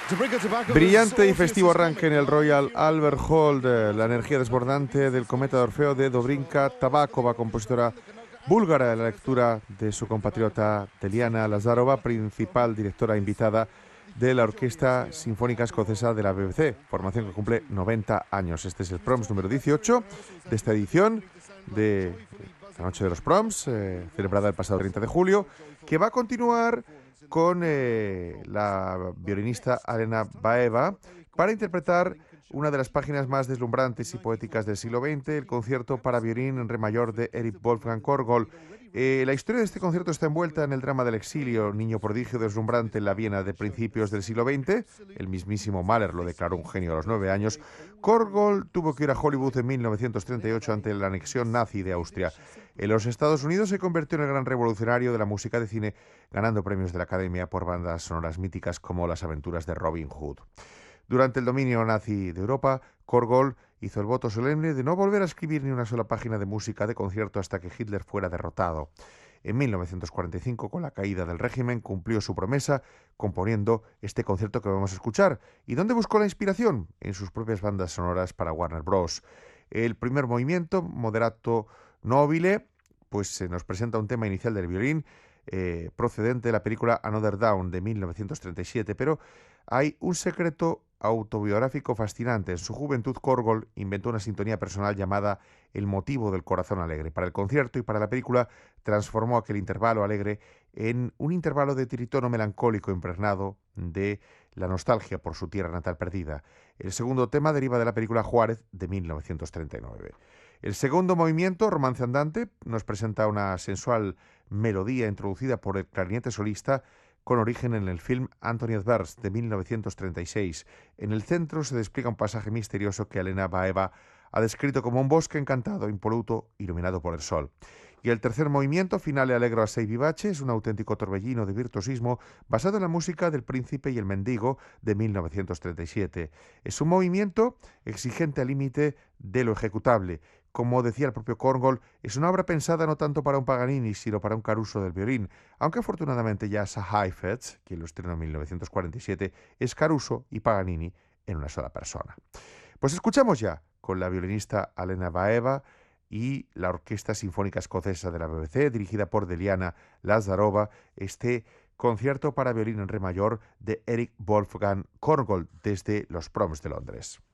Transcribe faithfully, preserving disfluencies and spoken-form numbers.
Brillante y festivo arranque en el Royal Albert Hall de la energía desbordante del cometa de Orfeo de Dobrinka Tabakova, compositora búlgara, la lectura de su compatriota Deliana Lazarova, principal directora invitada de la Orquesta Sinfónica Escocesa de la B B C, formación que cumple noventa años. Este es el Proms número dieciocho de esta edición de la Noche de los Proms, eh, celebrada el pasado treinta de julio, que va a continuar con eh, la violinista Alena Baeva para interpretar una de las páginas más deslumbrantes y poéticas del siglo veinte, el concierto para violín en re mayor de Erich Wolfgang Korgol. Eh, la historia de este concierto está envuelta en el drama del exilio, niño prodigio deslumbrante en la Viena de principios del siglo veinte. El mismísimo Mahler lo declaró un genio a los nueve años. Korgol tuvo que ir a Hollywood en mil novecientos treinta y ocho ante la anexión nazi de Austria. En los Estados Unidos se convirtió en el gran revolucionario de la música de cine, ganando premios de la Academia por bandas sonoras míticas como Las aventuras de Robin Hood. Durante el dominio nazi de Europa, Korgol hizo el voto solemne de no volver a escribir ni una sola página de música de concierto hasta que Hitler fuera derrotado. En mil novecientos cuarenta y cinco, con la caída del régimen, cumplió su promesa componiendo este concierto que vamos a escuchar. ¿Y dónde buscó la inspiración? En sus propias bandas sonoras para Warner Bros. El primer movimiento, Moderato Nobile, pues se nos presenta un tema inicial del violín eh, procedente de la película Another Dawn de mil novecientos treinta y siete, pero hay un secreto autobiográfico fascinante. En su juventud, Korgol inventó una sintonía personal llamada El motivo del corazón alegre. Para el concierto y para la película transformó aquel intervalo alegre en un intervalo de tritono melancólico impregnado de la nostalgia por su tierra natal perdida. El segundo tema deriva de la película Juárez de mil novecientos treinta y nueve. El segundo movimiento, Romance andante, nos presenta una sensual melodía introducida por el clarinete solista con origen en el film Anthony Adverse de mil novecientos treinta y seis. En el centro se despliega un pasaje misterioso que Alena Baeva ha descrito como un bosque encantado, impoluto, iluminado por el sol. Y el tercer movimiento, Finale Allegro assai vivace, es un auténtico torbellino de virtuosismo basado en la música del Príncipe y el Mendigo de mil novecientos treinta y siete. Es un movimiento exigente al límite de lo ejecutable. Como decía el propio Korgol, es una obra pensada no tanto para un Paganini, sino para un Caruso del violín, aunque afortunadamente ya Asa Heifetz, quien lo estrenó en mil novecientos cuarenta y siete, es Caruso y Paganini en una sola persona. Pues escuchamos ya con la violinista Alena Baeva y la Orquesta Sinfónica Escocesa de la B B C, dirigida por Deliana Lazarova, este concierto para violín en re mayor de Erich Wolfgang Korgol desde los Proms de Londres.